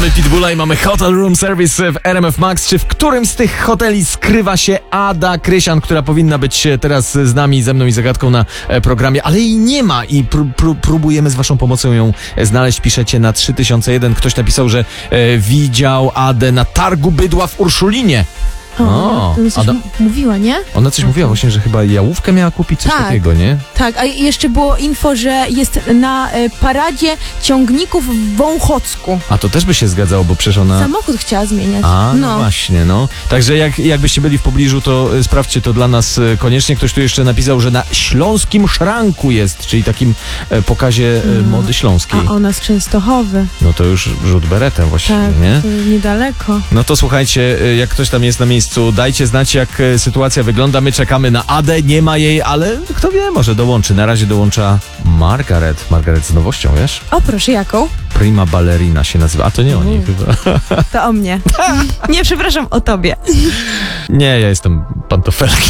Mamy Pitbulla i mamy Hotel Room Service w RMF Max. Czy w którym z tych hoteli skrywa się Ada Krysian, która powinna być teraz z nami, ze mną i zagadką na programie, ale jej nie ma i próbujemy z waszą pomocą ją znaleźć. Piszecie na 3001. Ktoś napisał, że widział Adę na targu bydła w Urszulinie. Coś mówiła, nie? Ona coś mówiła właśnie, że chyba jałówkę miała kupić, coś takiego, nie? Tak, a jeszcze było info, że jest na paradzie ciągników w Wąchocku. A to też by się zgadzało, bo przecież ona... Samochód chciała zmieniać. No właśnie, no. Także jakbyście byli w pobliżu, to sprawdźcie to dla nas koniecznie. Ktoś tu jeszcze napisał, że na Śląskim Szranku jest, czyli takim pokazie mody śląskiej. A ona z Częstochowy. No to już rzut beretem właściwie, nie? To niedaleko. No to słuchajcie, jak ktoś tam jest na miejscu, dajcie znać, jak sytuacja wygląda. My czekamy na Adę, nie ma jej, ale kto wie, może dołączy. Na razie dołącza Margaret. Margaret z nowością, wiesz? O, proszę, jaką? Prima Ballerina się nazywa. A to nie o niej chyba. To o mnie. Nie, przepraszam, o tobie. Nie, ja jestem pantofelkiem.